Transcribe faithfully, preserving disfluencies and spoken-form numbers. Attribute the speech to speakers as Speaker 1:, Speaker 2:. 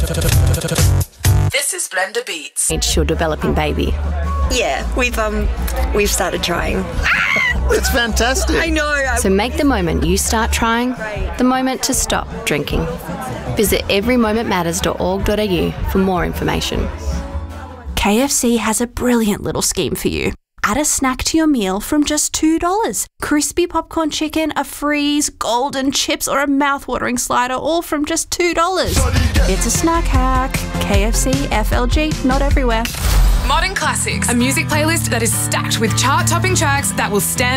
Speaker 1: This is Blender Beats.
Speaker 2: It's your developing baby.
Speaker 3: Yeah, we've um we've started trying.
Speaker 4: That's fantastic.
Speaker 3: I know. I
Speaker 2: So make the moment you start trying the moment to stop drinking. Visit every moment matters dot org dot a u for more information.
Speaker 5: K F C has a brilliant little scheme for you. Add a snack to your meal from just two dollars. Crispy popcorn chicken, a freeze, golden chips or a mouth-watering slider, all from just two dollars. It's a snack hack. K F C, F L G, not everywhere.
Speaker 1: Modern Classics, a music playlist that is stacked with chart-topping tracks that will stand